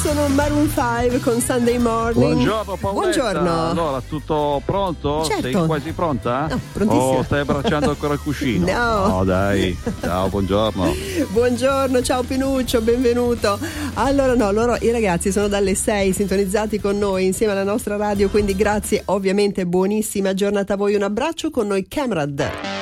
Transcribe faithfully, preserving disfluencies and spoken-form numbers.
sono Maroon cinque con Sunday Morning. Buongiorno Paoletta. Buongiorno. Allora, tutto pronto? Certo. Sei quasi pronta? No, prontissima. O stai abbracciando ancora il cuscino? No. No, dai. Ciao, buongiorno. Buongiorno, ciao Pinuccio, benvenuto. Allora no, loro i ragazzi sono dalle sei sintonizzati con noi insieme alla nostra radio, quindi grazie, ovviamente buonissima giornata a voi. Un abbraccio con noi Camrad.